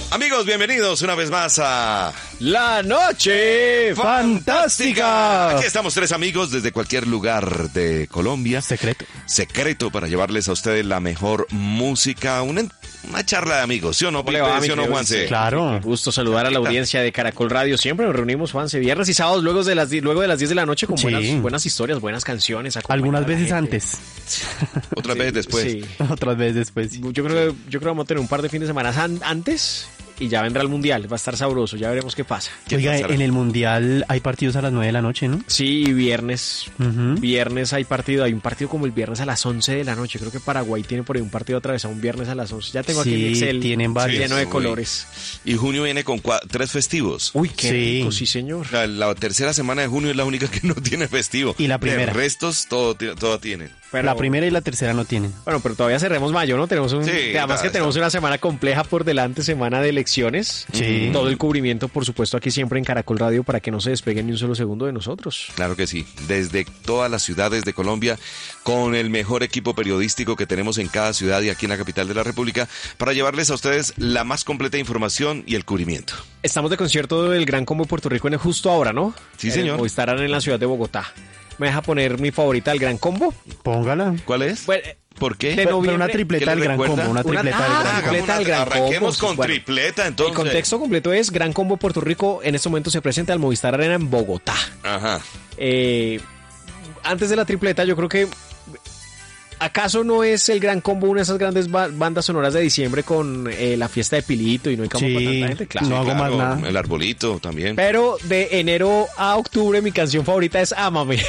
Amigos, bienvenidos una vez más a La Noche Fantástica. Aquí estamos tres amigos desde cualquier lugar de Colombia. Secreto para llevarles a ustedes la mejor música, una charla de amigos, ¿sí o no, Pipe? ¿Sí o no, Juanse? Claro. Qué gusto saludar a la audiencia de Caracol Radio. Siempre nos reunimos, Juanse, viernes y sábados luego de las 10 de la noche con buenas historias, buenas canciones. Algunas veces antes. Otras veces después. Sí. Otras veces después. Yo creo que vamos a tener un par de fines de semana antes. Y ya vendrá el Mundial, va a estar sabroso, ya veremos qué pasa. Oiga, en el Mundial hay partidos a las 9 de la noche, ¿no? Sí, viernes. Viernes hay un partido como el viernes a las 11 de la noche. Creo que Paraguay tiene por ahí un partido atravesado un viernes a las 11. Ya tengo aquí en Excel, tienen varios. lleno de colores. Y junio viene con 3 festivos. Uy, qué rico, sí señor. La tercera semana de junio es la única que no tiene festivo. Y la primera. De restos, todo tienen. Pero, la primera y la tercera no tienen. Bueno, pero todavía cerremos mayo, ¿no? Tenemos tenemos una semana compleja por delante, semana de elecciones. Sí. Todo el cubrimiento, por supuesto, aquí siempre en Caracol Radio para que no se despeguen ni un solo segundo de nosotros. Claro que sí. Desde todas las ciudades de Colombia, con el mejor equipo periodístico que tenemos en cada ciudad y aquí en la capital de la República, para llevarles a ustedes la más completa información y el cubrimiento. Estamos de concierto del Gran Combo de Puerto Rico en justo ahora, ¿no? Sí, señor. Hoy estarán en la ciudad de Bogotá. ¿Me deja poner mi favorita del Gran Combo? Póngala. ¿Cuál es? Bueno, ¿por qué? Pero una tripleta del Gran Combo. Una tripleta del Gran Combo. Arranquemos con tripleta, entonces. El contexto completo es Gran Combo Puerto Rico. En este momento se presenta al Movistar Arena en Bogotá. Ajá. Antes de la tripleta, yo creo que... ¿Acaso no es el Gran Combo una de esas grandes bandas sonoras de diciembre con la fiesta de Pilito y no hay como para tanta gente? Claro. No hago más nada. El arbolito también. Pero de enero a octubre mi canción favorita es Ámame.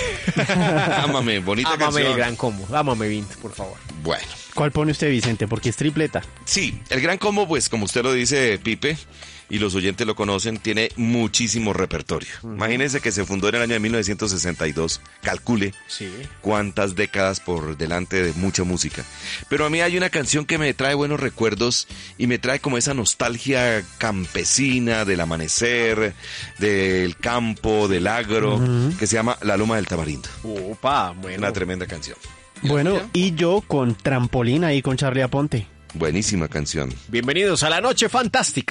Ámame, bonita canción. Ámame el Gran Combo. Ámame, Vint, por favor. Bueno. ¿Cuál pone usted, Vicente? Porque es tripleta. Sí, el Gran Combo, pues como usted lo dice, Pipe, y los oyentes lo conocen, tiene muchísimo repertorio. Imagínense que se fundó en el año de 1962. Calcule cuántas décadas por delante de mucha música. Pero a mí hay una canción que me trae buenos recuerdos y me trae como esa nostalgia campesina del amanecer, del campo, del agro, que se llama La Loma del Tamarindo. Opa, bueno. Una tremenda canción. Bueno, y yo con Trampolín ahí con Charlie Aponte. Buenísima canción. Bienvenidos a La Noche Fantástica.